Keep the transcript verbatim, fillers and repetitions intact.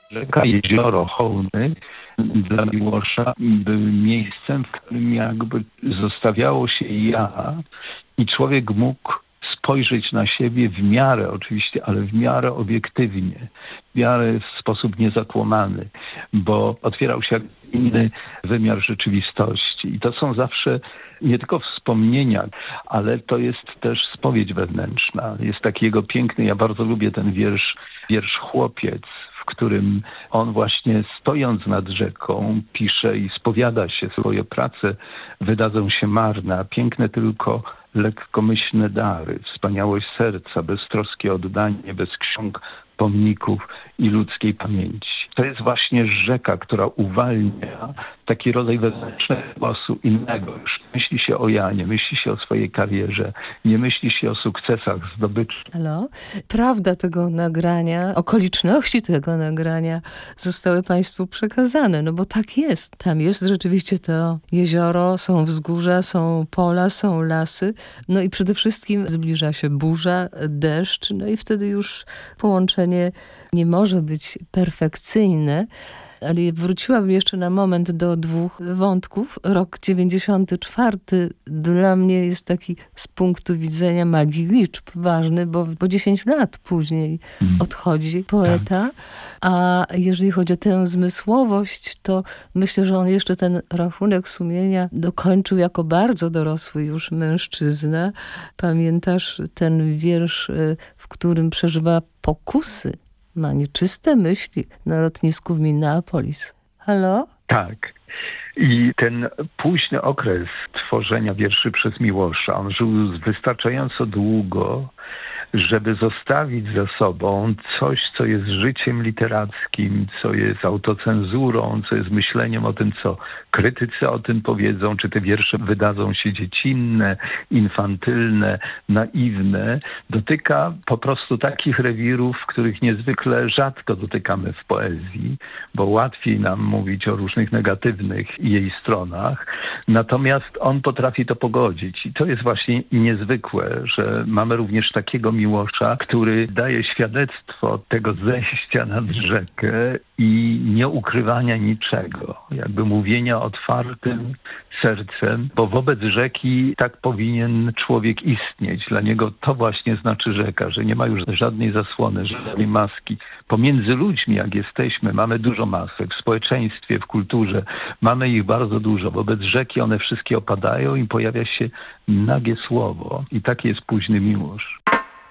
Rzeka, jezioro Hołny dla Miłosza były miejscem, w którym jakby zostawiało się ja i człowiek mógł spojrzeć na siebie w miarę oczywiście, ale w miarę obiektywnie, w miarę w sposób niezakłamany, bo otwierał się inny wymiar rzeczywistości. I to są zawsze nie tylko wspomnienia, ale to jest też spowiedź wewnętrzna. Jest taki jego piękny, ja bardzo lubię ten wiersz, wiersz Chłopiec, w którym on właśnie stojąc nad rzeką pisze i spowiada się, swoje prace wydadzą się marne, a piękne tylko lekkomyślne dary, wspaniałość serca, beztroskie oddanie, bez ksiąg, pomników i ludzkiej pamięci. To jest właśnie rzeka, która uwalnia taki rodzaj wewnętrznego głosu innego. Już myśli się o ja, nie myśli się o swojej karierze, nie myśli się o sukcesach, zdobyczach. Halo? Prawda tego nagrania, okoliczności tego nagrania zostały Państwu przekazane, no bo tak jest. Tam jest rzeczywiście to jezioro, są wzgórza, są pola, są lasy, no i przede wszystkim zbliża się burza, deszcz, no i wtedy już połączenie nie może być perfekcyjne. Ale wróciłabym jeszcze na moment do dwóch wątków. Rok dziewięćdziesiąty czwarty dla mnie jest taki z punktu widzenia magii liczb ważny, bo po dziesięć lat później odchodzi poeta. A jeżeli chodzi o tę zmysłowość, to myślę, że on jeszcze ten rachunek sumienia dokończył jako bardzo dorosły już mężczyzna. Pamiętasz ten wiersz, w którym przeżywa pokusy? Ma nieczyste myśli na lotnisku w Minneapolis. Halo? Tak. I ten późny okres tworzenia wierszy przez Miłosza, on żył wystarczająco długo, żeby zostawić za sobą coś, co jest życiem literackim, co jest autocenzurą, co jest myśleniem o tym, co krytycy o tym powiedzą, czy te wiersze wydadzą się dziecinne, infantylne, naiwne. Dotyka po prostu takich rewirów, których niezwykle rzadko dotykamy w poezji, bo łatwiej nam mówić o różnych negatywnych jej stronach. Natomiast on potrafi to pogodzić. I to jest właśnie niezwykłe, że mamy również takiego Miłosza, który daje świadectwo tego zejścia nad rzekę i nieukrywania niczego. Jakby mówienia otwartym sercem, bo wobec rzeki tak powinien człowiek istnieć. Dla niego to właśnie znaczy rzeka, że nie ma już żadnej zasłony, żadnej maski. Pomiędzy ludźmi, jak jesteśmy, mamy dużo masek. W społeczeństwie, w kulturze mamy ich bardzo dużo. Wobec rzeki one wszystkie opadają i pojawia się nagie słowo. I taki jest późny Miłosz.